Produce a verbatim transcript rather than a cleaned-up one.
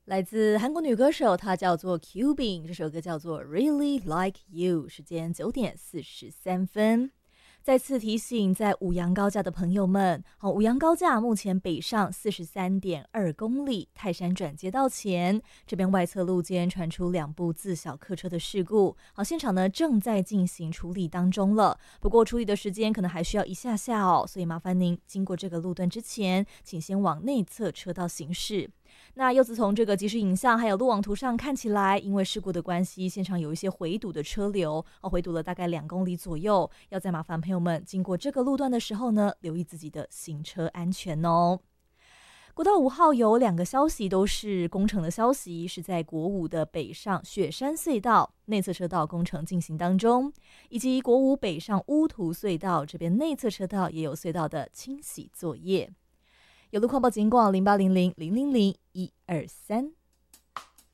来自韩国女歌手，她叫做 Cubin， 这首歌叫做 Really Like You。 时间九点四十三分。再次提醒在五杨高架的朋友们，好，五杨高架目前北上四十三点二公里，泰山转接道前这边外侧路肩传出两部自小客车的事故，好，现场呢正在进行处理当中了，不过处理的时间可能还需要一下下哦，所以麻烦您经过这个路段之前，请先往内侧车道行驶。那又自从这个即时影像还有路网图上看起来，因为事故的关系，现场有一些回堵的车流，哦，回堵了大概两公里左右，要再麻烦朋友们经过这个路段的时候呢，留意自己的行车安全哦。国道五号有两个消息都是工程的消息，是在国五的北上雪山隧道内侧车道工程进行当中，以及国五北上乌涂隧道这边内侧车道也有隧道的清洗作业。有路况报警广零八零零零零零一二三。